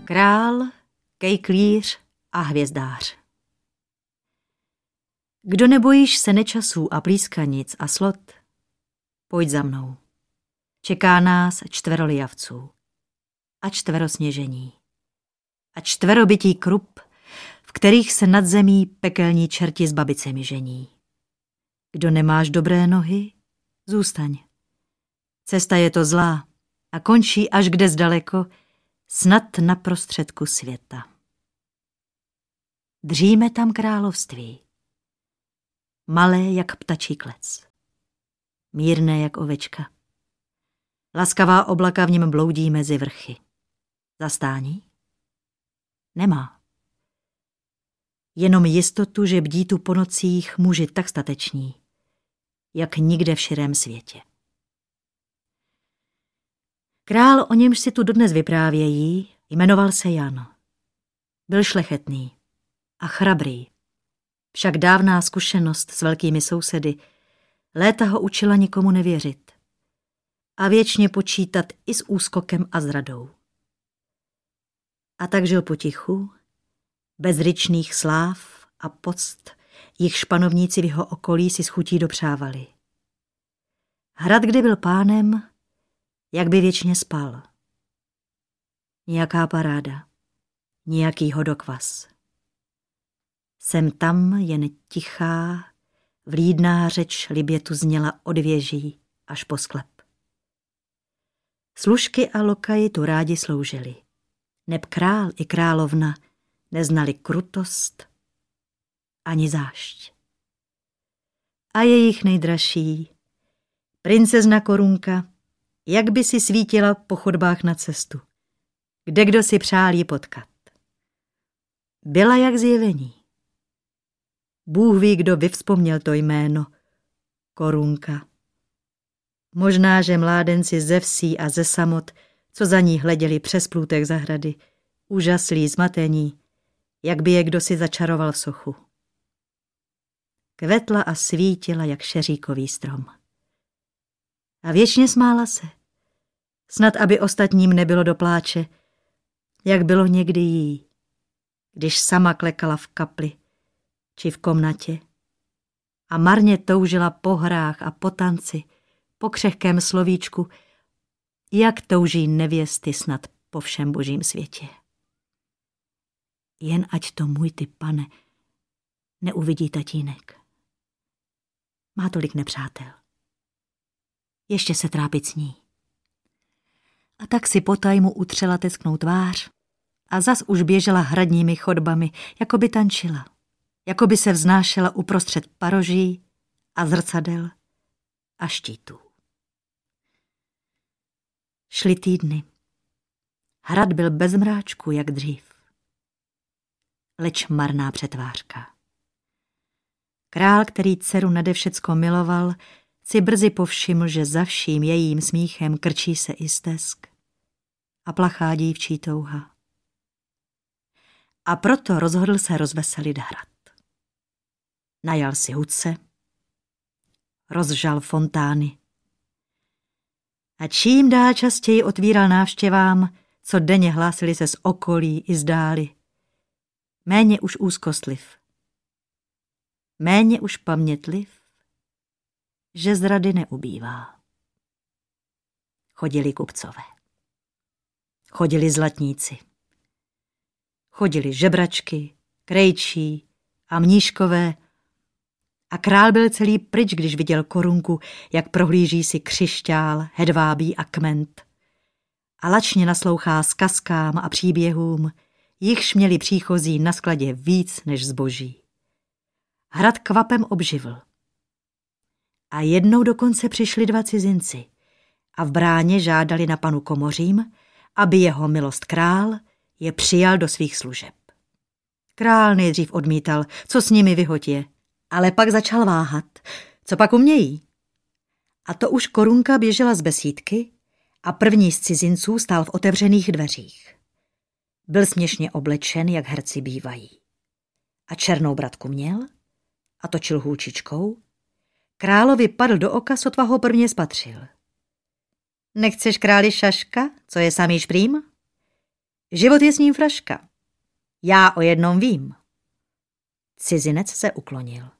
Král, kejklíř a hvězdář. Kdo nebojíš se nečasů a plískanic a slot, pojď za mnou. Čeká nás 4 lijavců a 4 sněžení a 4 bytí krup, v kterých se nad zemí pekelní čerti s babicemi žení. Kdo nemáš dobré nohy, zůstaň. Cesta je to zlá a končí až kde zdaleko, snad na prostředku světa. Dříme tam království, malé jak ptačí klec, mírné jak ovečka. Laskavá oblaka v něm bloudí mezi vrchy. Zastání? Nemá. Jenom jistotu, že bdí tu po nocích muži tak stateční, jak nikde v širém světě. Král, o němž si tu dodnes vyprávějí, jmenoval se Jan. Byl šlechetný a chrabrý. Však dávná zkušenost s velkými sousedy léta ho učila nikomu nevěřit a věčně počítat i s úskokem a zradou. A tak žil potichu, bez ryčných sláv a poct, jichž panovníci v jeho okolí si s chutí dopřávali. Hrad, kde byl pánem, jak by věčně spal. Nijaká paráda, nijaký hodokvas. Sem tam jen tichá, vlídná řeč libě tu zněla od věží až po sklep. Služky a lokaji tu rádi sloužili. Neb král i královna neznali krutost ani zášť. A jejich nejdražší, princezna Korunka, jak by si svítila po chodbách na cestu, kde kdo si přál ji potkat. Byla jak zjevení. Bůh ví, kdo vyvzpomněl to jméno Korunka. Možná, že mládenci ze vsí a ze samot, co za ní hleděli přes plůtek zahrady, úžaslí, zmatení, jak by je kdo si začaroval v sochu. Kvetla a svítila jak šeříkový strom. A věčně smála se, snad aby ostatním nebylo do pláče, jak bylo někdy jí, když sama klekala v kapli či v komnatě a marně toužila po hrách a po tanci, po křehkém slovíčku, jak touží nevěsty snad po všem božím světě. Jen ať to můj ty, pane, neuvidí tatínek. Má tolik nepřátel. Ještě se trápit s ní. A tak si potajmu utřela tesknou tvář a zas už běžela hradními chodbami, jako by tančila, jako by se vznášela uprostřed paroží a zrcadel a štítů. Šly týdny. Hrad byl bez mráčku, jak dřív. Leč marná přetvářka. Král, který dceru nade všecko miloval, si brzy povšiml, že za vším jejím smíchem krčí se i stesk a plachá dívčí touha. A proto rozhodl se rozveselit hrad. Najal si hudce, rozžal fontány a čím dál častěji otvíral návštěvám, co denně hlásili se z okolí i z dály. Méně už úzkostliv, méně už pamětliv, že zrady neubývá. Chodili kupcové, chodili zlatníci, chodili žebračky, krejčí a mníškové a král byl celý pryč, když viděl Korunku, jak prohlíží si křišťál, hedvábí a kment a lačně naslouchá zkazkám a příběhům, jichž měli příchozí na skladě víc než zboží. Hrad kvapem obživl. A jednou dokonce přišli 2 cizinci a v bráně žádali na panu Komořím, aby jeho milost král je přijal do svých služeb. Král nejdřív odmítal, co s nimi vyhoď je, ale pak začal váhat, co pak umějí. A to už Korunka běžela z besídky a první z cizinců stál v otevřených dveřích. Byl směšně oblečen, jak herci bývají. A černou bratku měl a točil hůlčičkou. Královi padl do oka, sotva ho prvně spatřil. Nechceš králi šaška, co je samý šprým? Život je s ním fraška. Já o jednom vím. Cizinec se uklonil.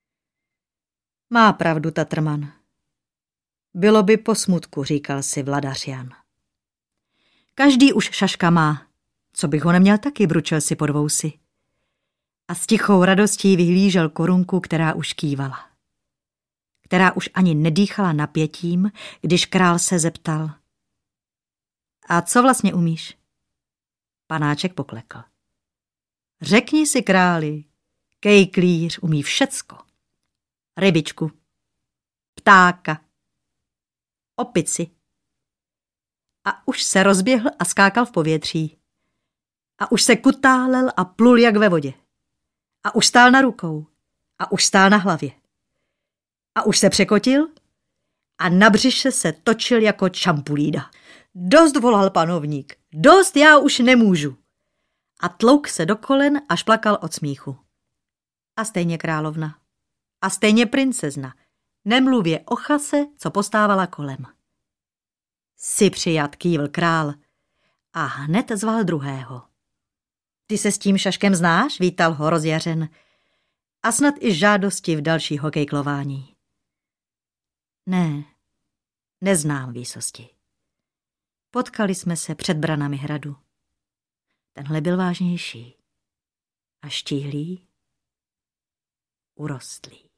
Má pravdu Tatrman. Bylo by po smutku, říkal si vladař Jan. Každý už šaška má. Co bych ho neměl taky, bručel si pod vousy. A s tichou radostí vyhlížel Korunku, která už kývala. Která už ani nedýchala napětím, když král se zeptal. A co vlastně umíš? Panáček poklekl. Řekni si, králi, kejklíř umí všecko. Rybičku, ptáka, opici. A už se rozběhl a skákal v povětří. A už se kutálel a plul jak ve vodě. A už stál na rukou. A už stál na hlavě. A už se překotil a na břiše se točil jako čampulída. Dost, volal panovník, dost, já už nemůžu. A tlouk se do kolen, až plakal od smíchu. A stejně královna. A stejně princezna. Nemluvě o chase, co postávala kolem. Si přijat, kývl král. A hned zval druhého. Ty se s tím šaškem znáš? Vítal ho rozjařen. A snad i žádosti v dalšího kejklování. Ne, neznám výsosti. Potkali jsme se před branami hradu. Tenhle byl vážnější. A štíhlý, urostlý.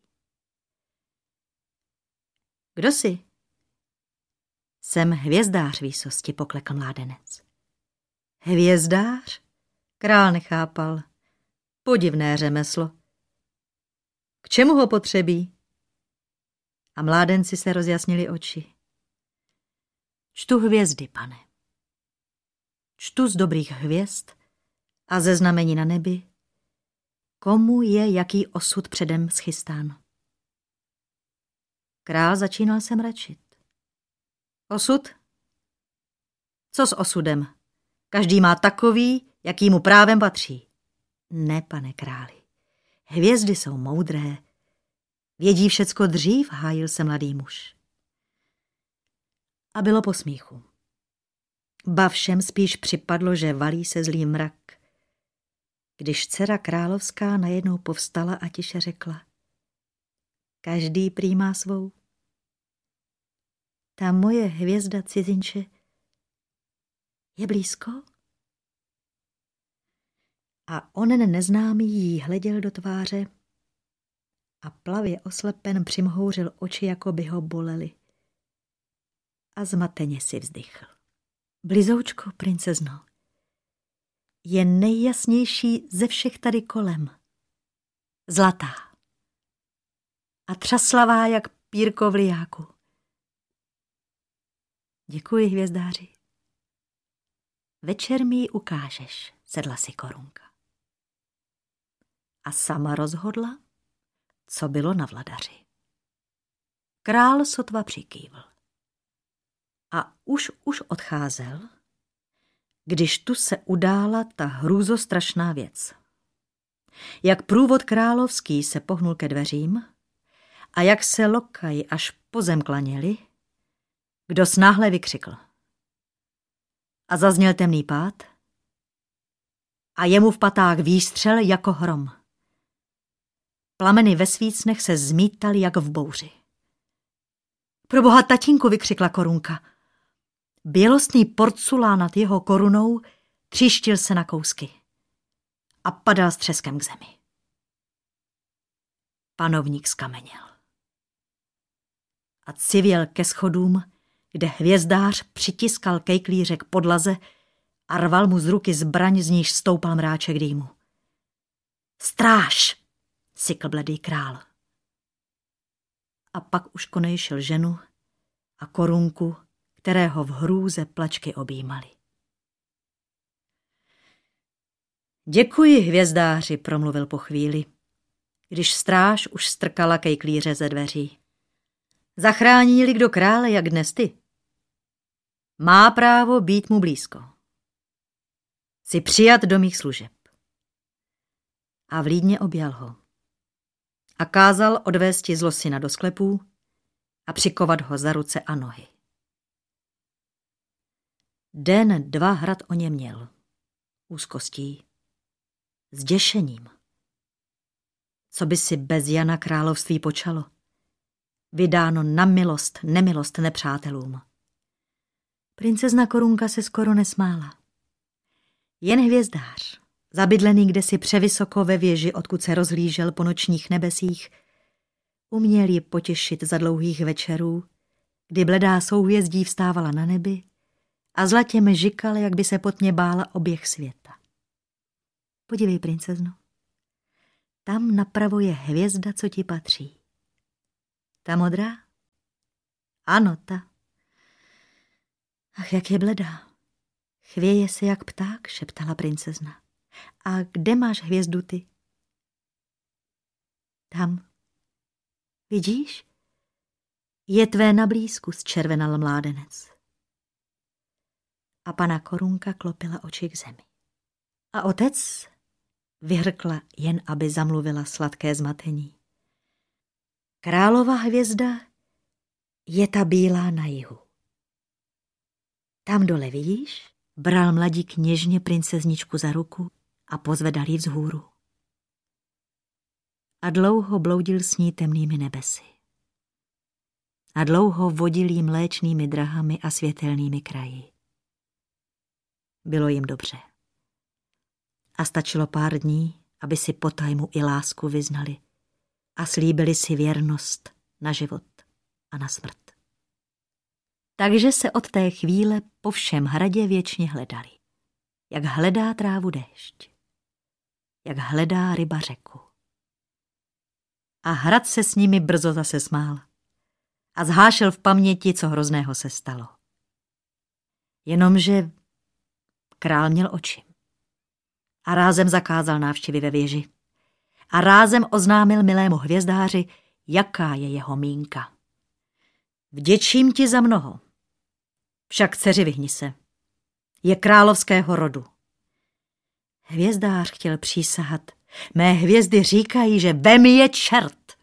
Kdo jsi? Jsem hvězdář, výsosti, poklekl mládenec. Hvězdář? Král nechápal. Podivné řemeslo. K čemu ho potřebí? A mládenci se rozjasnili oči. Čtu hvězdy, pane. Čtu z dobrých hvězd a ze znamení na nebi, komu je jaký osud předem schystán. Král začínal se mračit. Osud? Co s osudem? Každý má takový, jaký mu právem patří. Ne, pane králi. Hvězdy jsou moudré. Vědí všecko dřív, hájil se mladý muž. A bylo po smíchu. Ba všem spíš připadlo, že valí se zlý mrak. Když dcera královská najednou povstala a tiše řekla. Každý prý má svou. Ta moje hvězda, cizinče, je blízko? A onen neznámý jí hleděl do tváře a plavě oslepen přimhouřil oči, jako by ho bolely. A zmateně si vzdychl. Blizoučko, princezno, je nejjasnější ze všech tady kolem. Zlatá a třaslavá jak pírko v lijáku. Děkuji, hvězdáři. Večer mi ji ukážeš, sedla si Korunka. A sama rozhodla, co bylo na vladaři. Král sotva přikývl. A už odcházel, když tu se udála ta hrůzostrašná věc. Jak průvod královský se pohnul ke dveřím a jak se lokaji až po zem klaněli, kdo snáhle vykřikl. A zazněl temný pád a jemu v patách výstřel jako hrom. Plameny ve svícnech se zmítaly jak v bouři. Proboha, tatínku, vykřikla Korunka. Bělostný porculán nad jeho korunou tříštil se na kousky a padal s třeskem k zemi. Panovník skameněl a civěl ke schodům, kde hvězdář přitiskal kejklíře k podlaze a rval mu z ruky zbraň, z níž stoupal mráček dýmu. Stráž, sykl bledý král. A pak už konejšil ženu a Korunku, kterého v hrůze plačky objímali. Děkuji, hvězdáři, promluvil po chvíli, když stráž už strkala kejklíře ze dveří. Zachrání-li kdo krále, jak dnes ty, má právo být mu blízko. Jsi přijat do mých služeb. A vlídně objal ho. A kázal odvésti zlosyna do sklepů a přikovat ho za ruce a nohy. Den dva hrad o ně měl. úzkostí, zděšením. Co by si bez Jana království počalo? Vydáno na milost, nemilost nepřátelům. Princezna Korunka se skoro nesmála. Jen hvězdář, zabydlený kdesi převysoko ve věži, odkud se rozhlížel po nočních nebesích, uměl ji potěšit za dlouhých večerů, kdy bledá souhvězdí vstávala na nebi a zlatě mžikala, jak by se potmě bála oběh světa. Podívej, princezno, tam napravo je hvězda, co ti patří. Ta modrá? Ano, ta. Ach, jak je bledá. Chvěje se jak pták, šeptala princezna. A kde máš hvězdu ty? Tam. Vidíš? Je tvé na blízku, zčervenal mládenec. A pana Korunka klopila oči k zemi. A otec? Vyhrkla, jen aby zamluvila sladké zmatení. Králova hvězda je ta bílá na jihu. Tam dole, vidíš? Bral mladík něžně princezničku za ruku a pozvedal ji vzhůru. A dlouho bloudil s ní temnými nebesy. A dlouho vodil jí mléčnými drahami a světelnými kraji. Bylo jim dobře. A stačilo pár dní, aby si potajmu i lásku vyznali a slíbili si věrnost na život a na smrt. Takže se od té chvíle po všem hradě věčně hledali. Jak hledá trávu déšť. Jak hledá ryba řeku. A hrad se s nimi brzo zase smál a zhášel v paměti, co hrozného se stalo. Jenomže král měl oči. A rázem zakázal návštěvy ve věži. A rázem oznámil milému hvězdáři, jaká je jeho mínka. Vděčím ti za mnoho. Však dceři vyhni se. Je královského rodu. Hvězdář chtěl přísahat. Mé hvězdy říkají, že ve mně je čert.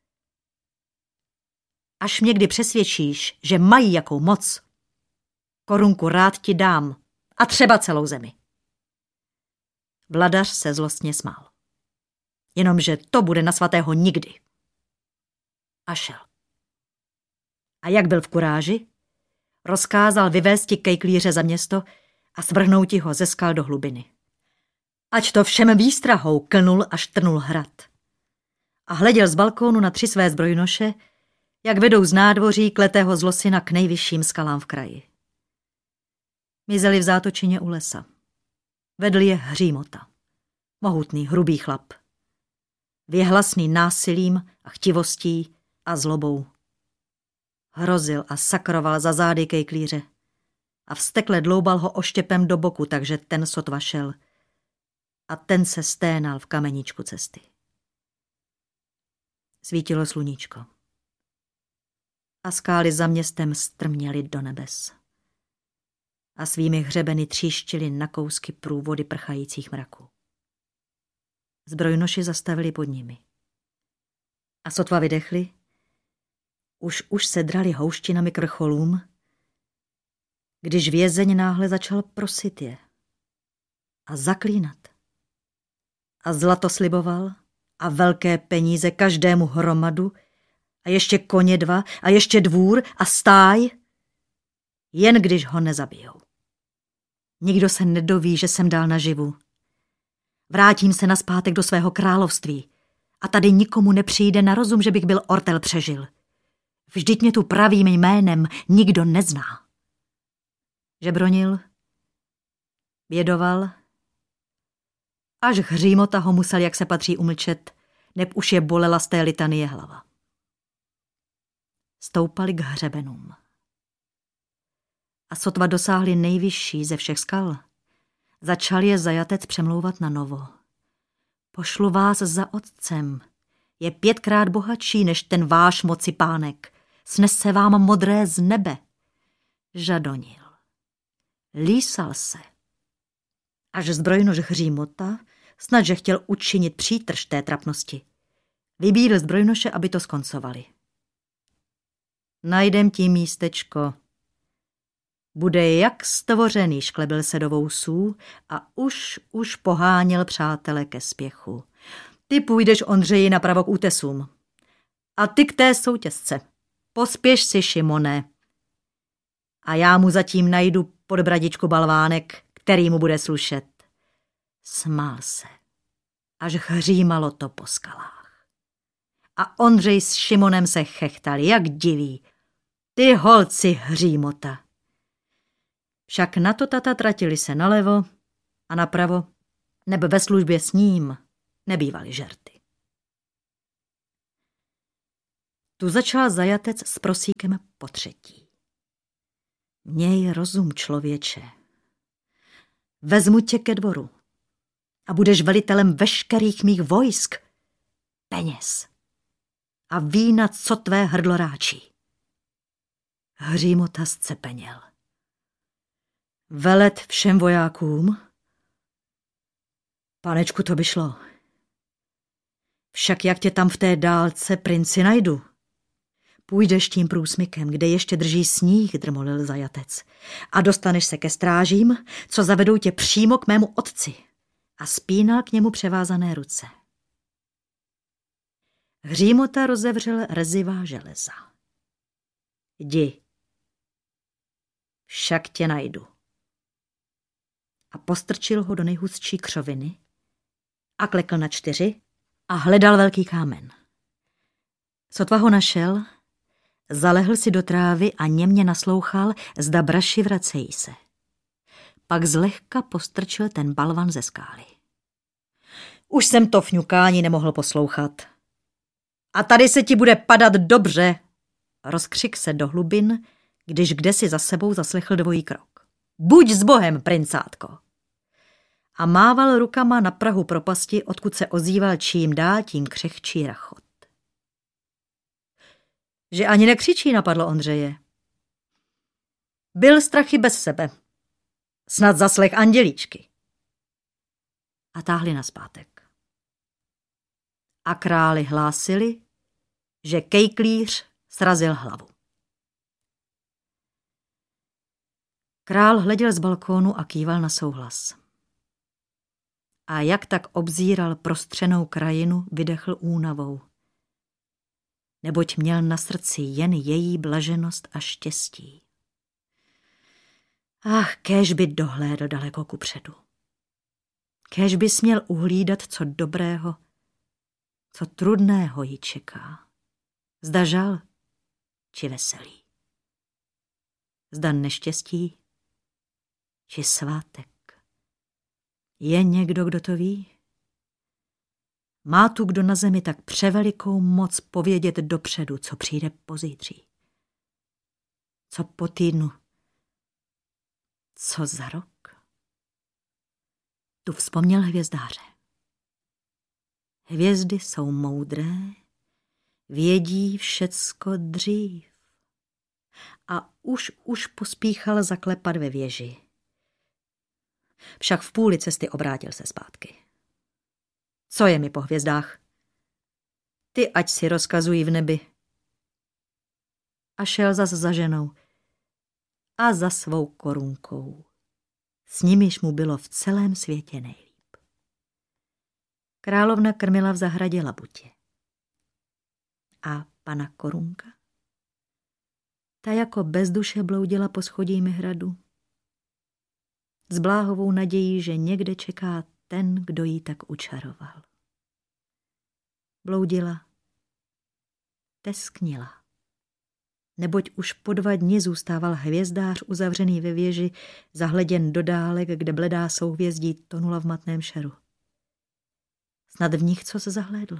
Až mě kdy přesvědčíš, že mají jakou moc, korunku rád ti dám a třeba celou zemi. Vladař se zlostně smál. Jenomže to bude na svatého nikdy. A šel. A jak byl v kuráži, rozkázal vyvésti kejklíře za město a svrhnouti ho ze skal do hlubiny. Ať to všem výstrahou klnul a štrnul hrad. A hleděl z balkónu na 3 své zbrojnoše, jak vedou z nádvoří kletého zlosina k nejvyšším skalám v kraji. Mizeli v zátočině u lesa. Vedl je Hřímota, mohutný, hrubý chlap. Věhlasný násilím a chtivostí a zlobou. Hrozil a sakroval za zády kejklíře a vztekle dloubal ho oštěpem do boku, takže ten sotva šel a ten se sténal v kameníčku cesty. Svítilo sluníčko a skály za městem strměly do nebes a svými hřebeny tříštily na kousky průvody prchajících mraků. Zbrojnoši zastavili pod nimi. A sotva vydechli, už se drali houštinami k vrcholům, když vězeň náhle začal prosit je a zaklínat. A zlato sliboval a velké peníze každému hromadu a ještě koně 2 a ještě dvůr a stáj, jen když ho nezabijou. Nikdo se nedoví, že jsem dal naživu. Vrátím se nazpátek do svého království a tady nikomu nepřijde na rozum, že bych byl ortel přežil. Vždyť mě tu pravým jménem nikdo nezná. Žebronil, bědoval, až Hřímota ho musel, jak se patří, umlčet, neb už je bolela z té litanie hlava. Stoupali k hřebenům. A sotva dosáhli nejvyšší ze všech skal, začal je zajatec přemlouvat na novo. Pošlu vás za otcem, je 5krát bohatší než ten váš moci pánek, snese vám modré z nebe. Žadonil. Lísal se. Až zbrojnož Hřímota, snad že chtěl učinit přítrž té trapnosti, vybídl zbrojnoše, aby to skoncovali. Najdem ti místečko. Bude jak stvořený, šklebil se do vousů a už poháněl přátele ke spěchu. Ty půjdeš, Ondřeji, napravo k útesům. A ty k té soutězce. Pospěš si, Šimone. A já mu zatím najdu pod bradičku balvánek, který mu bude slušet. Smál se, až hřímalo to po skalách. A Ondřej s Šimonem se chechtali, jak diví. Ty holci hřímota. Však na to tata tratili se nalevo a napravo, nebe ve službě s ním nebývaly žerty. Tu začal zajatec s prosíkem potřetí. Měj rozum, člověče. Vezmu tě ke dvoru a budeš velitelem veškerých mých vojsk, peněz a vína, co tvé hrdlo ráčí. Hřímota zcepeněl. Velet všem vojákům? Panečku, to by šlo. Však jak tě tam v té dálce, princi, najdu? Půjdeš tím průsmykem, kde ještě drží sníh, drmolil zajatec, a dostaneš se ke strážím, co zavedou tě přímo k mému otci. A spínal k němu převázané ruce. Hřímota rozevřel rezivá železa. Jdi, však tě najdu. A postrčil ho do nejhustší křoviny a klekl na 4 a hledal velký kámen. Sotva ho našel, zalehl si do trávy a němě naslouchal, zda braši vracejí se. Pak zlehka postrčil ten balvan ze skály. Už jsem to fňukání nemohl poslouchat. A tady se ti bude padat dobře, rozkřik se do hlubin, když kdesi za sebou zaslechl dvojí krok. Buď s Bohem, princátko! A mával rukama na prahu propasti, odkud se ozýval čím dál tím křehčí rachot. Že ani nekřičí, napadlo Ondřeje. Byl strachy bez sebe. Snad zaslech andělíčky. A táhli nazpátek. A králi hlásili, že kejklíř srazil hlavu. Král hleděl z balkónu a kýval na souhlas. A jak tak obzíral prostřenou krajinu, vydechl únavou. Neboť měl na srdci jen její blaženost a štěstí. Ach, kéž by dohlédl daleko kupředu. Kéž by směl uhlídat, co dobrého, co trudného ji čeká. Zda žal, či veselí. Zda neštěstí, či svátek. Je někdo, kdo to ví? Má tu kdo na zemi tak převelikou moc povědět dopředu, co přijde pozítří? Co po týdnu? Co za rok? Tu vzpomněl hvězdáře. Hvězdy jsou moudré, vědí všecko dřív. A už pospíchal zaklepat ve věži. Však v půli cesty obrátil se zpátky. Co je mi po hvězdách? Ty ať si rozkazují v nebi. A šel zas za ženou a za svou korunkou. S nimiž mu bylo v celém světě nejlíp. Královna krmila v zahradě labutě. A pana korunka? Ta jako bez duše bloudila po schodím hradu. S bláhovou nadějí, že někde čeká ten, kdo jí tak učaroval. Bloudila, tesknila, neboť už po 2 dny zůstával hvězdář uzavřený ve věži, zahleděn do dálek, kde bledá souhvězdí tonula v matném šeru. Snad v nich co se zahlédl?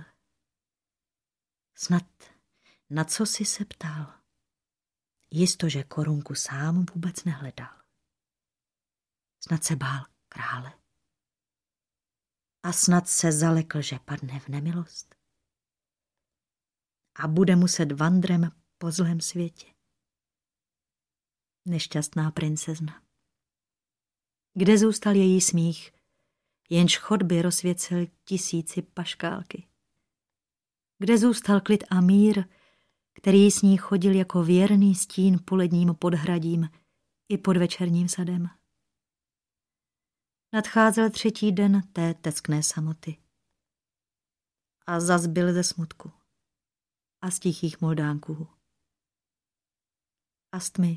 Snad na co si se ptal? Jisto, že korunku sám vůbec nehledal. Snad se bál krále. A snad se zalekl, že padne v nemilost. A bude muset vandrem po zlém světě. Nešťastná princezna. Kde zůstal její smích, jenž chodby rozsvěcel 1000 paškálky? Kde zůstal klid a mír, který s ní chodil jako věrný stín poledním podhradím, i pod večerním sadem. Nadcházel 3. den té teskné samoty. A zas byl ze smutku a z tichých moldánků a z tmy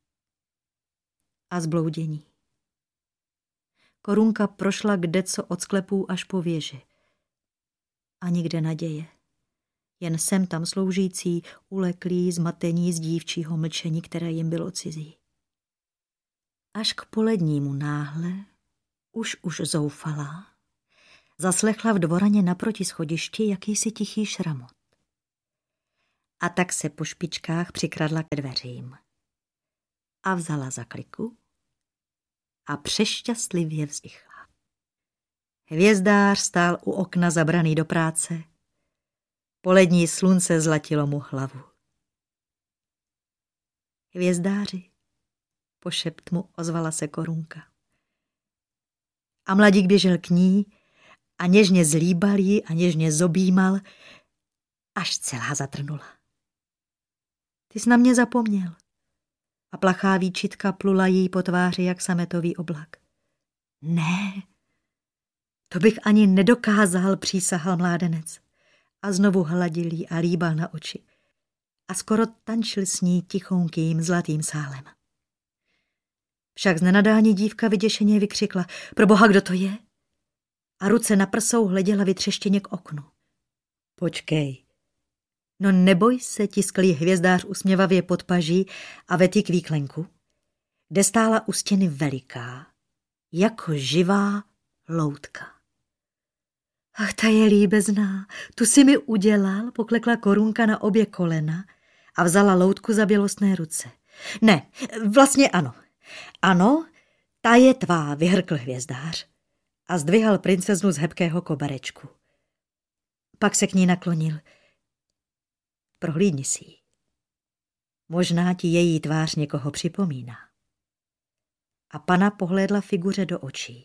a z bloudění. Korunka prošla kdeco od sklepů až po věži. A nikde naděje. Jen sem tam sloužící, uleklí, zmatení z dívčího mlčení, které jim bylo cizí. Až k polednímu náhle, už zoufalá, zaslechla v dvoraně naproti schodišti jakýsi tichý šramot. A tak se po špičkách přikradla ke dveřím. A vzala za kliku a přešťastlivě vzdychla. Hvězdář stál u okna zabraný do práce. Polední slunce zlatilo mu hlavu. Hvězdáři, pošept mu ozvala se Korunka. A mladík běžel k ní a něžně zlíbal ji a něžně zobímal, až celá zatrnula. Ty jsi na mě zapomněl. A plachá výčitka plula jí po tváři jak sametový oblak. Ne, to bych ani nedokázal, přísahal mládenec. A znovu hladil jí a líbal na oči. A skoro tančil s ní tichonkým zlatým sálem. Však z nenadání dívka vyděšeně vykřikla: Proboha, kdo to je? A ruce na prsou hleděla vytřeštěně k oknu. Počkej. No neboj se, tiskl jí hvězdář usměvavě pod paží a vetý k výklenku, kde stála u stěny veliká, jako živá loutka. Ach, ta je líbezná, tu si mi udělal, poklekla Korunka na obě kolena a vzala loutku za bělostné ruce. Ne, vlastně ano. Ano, ta je tvá, vyhrkl hvězdář a zdvihal princeznu z hebkého koberečku. Pak se k ní naklonil. Prohlídni si ji. Možná ti její tvář někoho připomíná. A pana pohlédla figuře do očí.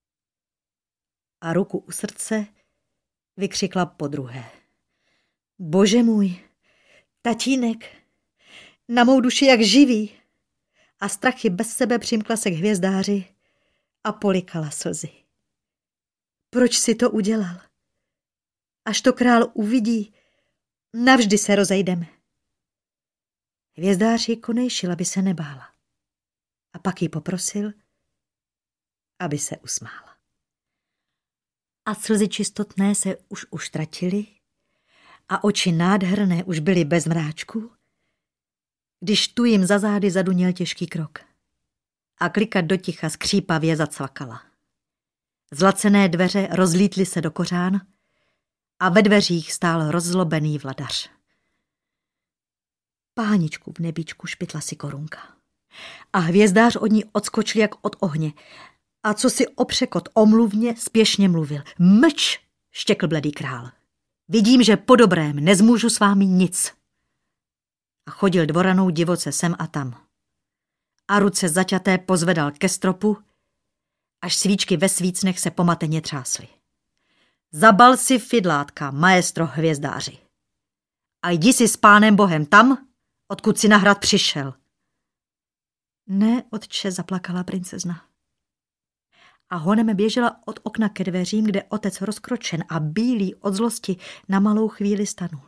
A ruku u srdce vykřikla podruhé. Bože můj, tatínek, na mou duši jak živý. A strachy bez sebe přimkla se k hvězdáři a polikala slzy. Proč si to udělal? Až to král uvidí, navždy se rozejdeme. Hvězdář ji konejšil, aby se nebála. A pak ji poprosil, aby se usmála. A slzy čistotné se už uštratily a oči nádherné už byly bez mráčku, když tu jim za zády zaduněl těžký krok a klika doticha skřípavě zacvakala. Zlacené dveře rozlítly se do kořán a ve dveřích stál rozzlobený vladař. Páničku v nebíčku, špitla si Korunka. A hvězdář od ní odskočil jak od ohně a co si opřekot omluvně spěšně mluvil. Mlč, štěkl bledý král. Vidím, že po dobrém nezmůžu s vámi nic. A chodil dvoranou divoce sem a tam. A ruce zaťaté pozvedal ke stropu, až svíčky ve svícnech se pomateně třásly. Zabal si fidlátka, maestro hvězdáři. A jdi si s pánem Bohem tam, odkud si na hrad přišel. Ne, otče, zaplakala princezna. A honem běžela od okna ke dveřím, kde otec rozkročen a bílý od zlosti na malou chvíli stanul.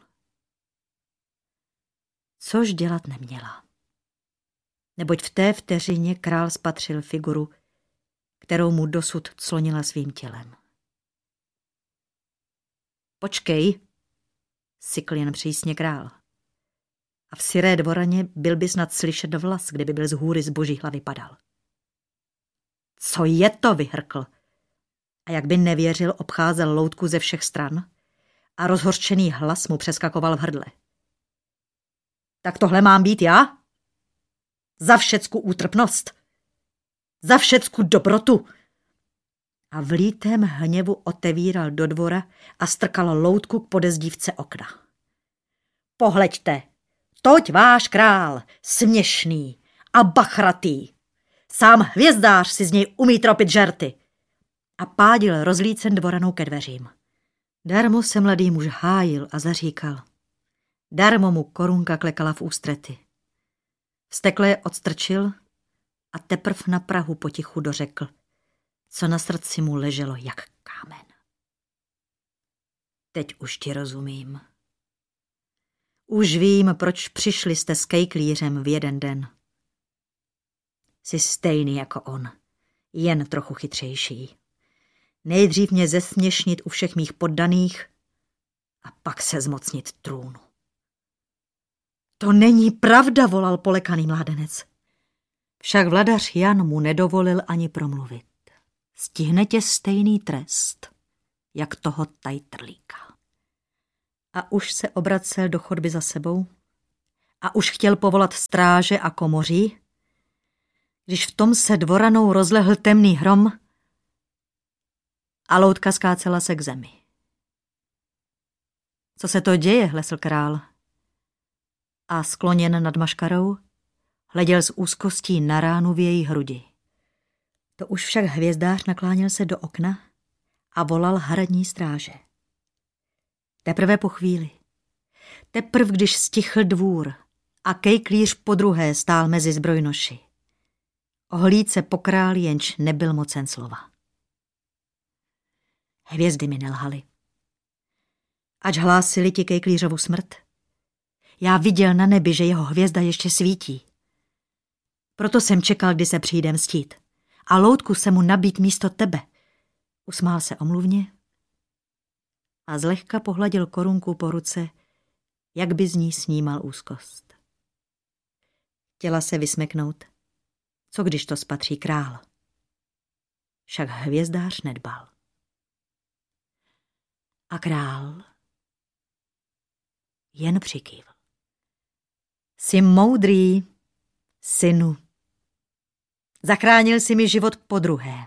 Což dělat neměla. Neboť v té vteřině král spatřil figuru, kterou mu dosud clonila svým tělem. Počkej, sykl jen přísně král. A v syré dvoraně byl by snad slyšet vlas, kdyby byl z hůry z boží hlavy padal. Co je to, vyhrkl? A jak by nevěřil, obcházel loutku ze všech stran a rozhořčený hlas mu přeskakoval v hrdle. Tak tohle mám být já? Za všecku útrpnost. Za všecku dobrotu. A v lítém hněvu otevíral do dvora a strkal loutku k podezdívce okna. Pohleďte, toť váš král, směšný a bachratý. Sám hvězdář si z něj umí tropit žerty. A pádil rozlícen dvoranou ke dveřím. Darmo se mladý muž hájil a zaříkal. Darmo mu Korunka klekala v ústrety. Vztekle je odstrčil a teprv na prahu potichu dořekl, co na srdci mu leželo jak kámen. Teď už ti rozumím. Už vím, proč přišli jste s kejklířem v jeden den. Jsi stejný jako on, jen trochu chytřejší. Nejdřív mě zesměšnit u všech mých poddaných a pak se zmocnit trůnu. To není pravda, volal polekaný mládenec. Však vladař Jan mu nedovolil ani promluvit. Stihne tě stejný trest, jak toho tajtrlíka. A už se obracel do chodby za sebou a už chtěl povolat stráže a komoří, když v tom se dvoranou rozlehl temný hrom a loutka skácela se k zemi. Co se to děje, hlesl král. A skloněn nad maškarou hleděl s úzkostí na ránu v její hrudi. To už však hvězdář nakláněl se do okna a volal hradní stráže. Teprve po chvíli, teprv když stichl dvůr a kejklíř podruhé stál mezi zbrojnoši, ohlíd se po králi, jenž nebyl mocen slova. Hvězdy mi nelhaly. Ač hlásili ti kejklířovu smrt, já viděl na nebi, že jeho hvězda ještě svítí. Proto jsem čekal, kdy se přijde mstít. A loutku se mu nabít místo tebe. Usmál se omluvně a zlehka pohladil korunku po ruce, jak by z ní snímal úzkost. Chtěla se vysmeknout. Co když to spatří král? Však hvězdář nedbal. A král jen přikývl. Jsi moudrý, synu. Zachránil jsi mi život podruhé.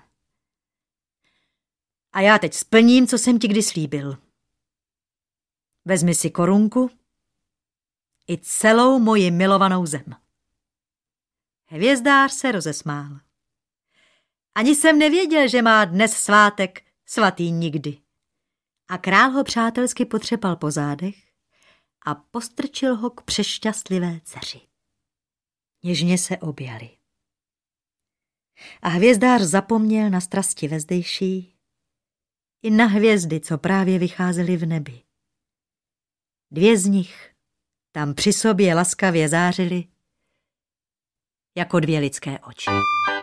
A já teď splním, co jsem ti kdy slíbil. Vezmi si korunku i celou moji milovanou zem. Hvězdář se rozesmál. Ani jsem nevěděl, že má dnes svátek svatý nikdy. A král ho přátelsky potřepal po zádech a postrčil ho k přešťastlivé dceři. Něžně se objali. A hvězdář zapomněl na strasti vezdejší i na hvězdy, co právě vycházely v nebi. Dvě z nich tam při sobě laskavě zářily jako dvě lidské oči.